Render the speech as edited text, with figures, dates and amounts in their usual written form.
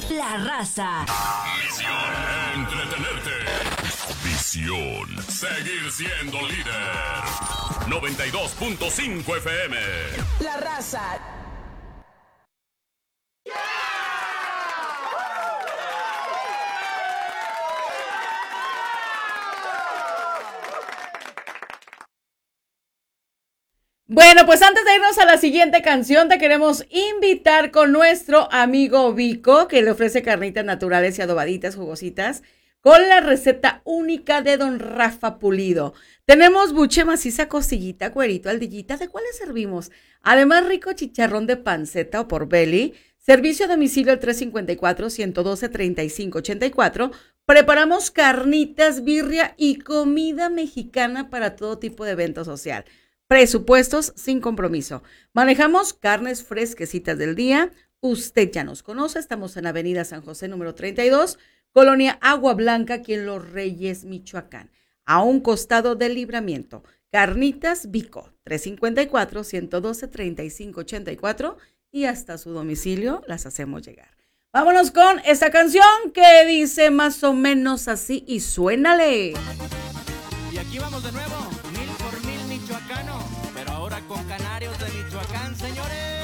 La Raza. Misión: entretenerte. Visión: seguir siendo líder. 92.5 FM. La Raza. Bueno, pues antes de irnos a la siguiente canción, te queremos invitar con nuestro amigo Vico, que le ofrece carnitas naturales y adobaditas jugositas, con la receta única de don Rafa Pulido. Tenemos buche maciza, costillita, cuerito, aldillita, ¿de cuáles servimos? Además, rico chicharrón de panceta o por belly. Servicio a domicilio al 354-112-3584. Preparamos carnitas, birria y comida mexicana para todo tipo de evento social. Presupuestos sin compromiso. Manejamos carnes fresquecitas del día. Usted ya nos conoce. Estamos en Avenida San José, número 32, Colonia Agua Blanca, aquí en Los Reyes, Michoacán. A un costado del Libramiento. Carnitas Vico, 354-112-3584. Y hasta su domicilio las hacemos llegar. Vámonos con esta canción que dice más o menos así y suénale. Y aquí vamos de nuevo, 1000 por 1000 michoacano, pero ahora con canarios de Michoacán, señores.